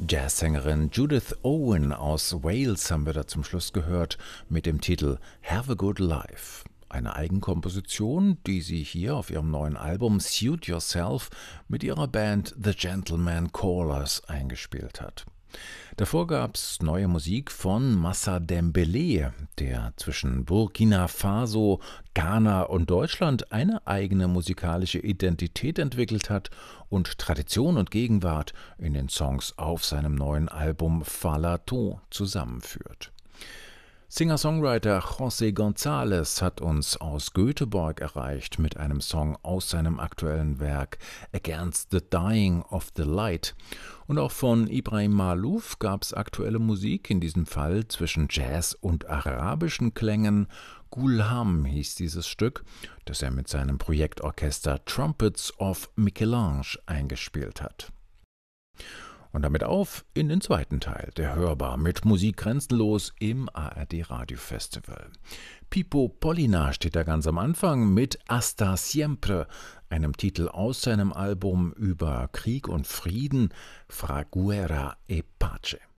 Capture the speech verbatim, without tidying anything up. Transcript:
Jazzsängerin Judith Owen aus Wales haben wir da zum Schluss gehört mit dem Titel Have a Good Life. Eine Eigenkomposition, die sie hier auf ihrem neuen Album Suit Yourself mit ihrer Band The Gentleman Callers eingespielt hat. Davor gab's neue Musik von Massa Dembélé, der zwischen Burkina Faso, Ghana und Deutschland eine eigene musikalische Identität entwickelt hat und Tradition und Gegenwart in den Songs auf seinem neuen Album Falato zusammenführt. Singer-Songwriter José González hat uns aus Göteborg erreicht mit einem Song aus seinem aktuellen Werk Against the Dying of the Light. Und auch von Ibrahim Maalouf gab es aktuelle Musik, in diesem Fall zwischen Jazz und arabischen Klängen. Gulham hieß dieses Stück, das er mit seinem Projektorchester Trumpets of Michelange eingespielt hat. Und damit auf in den zweiten Teil der Hörbar mit Musik grenzenlos im A R D Radio Festival. Pipo Pollina steht da ganz am Anfang mit Hasta Siempre, einem Titel aus seinem Album über Krieg und Frieden, Fra Guerra e Pace.